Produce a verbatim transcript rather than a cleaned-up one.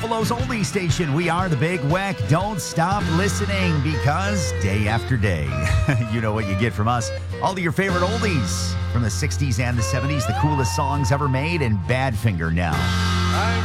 Buffalo's oldie station. We are the Big Weck. Don't stop listening because day after day, you know what you get from us. All of your favorite oldies from the sixties and the seventies, the coolest songs ever made, and Badfinger now.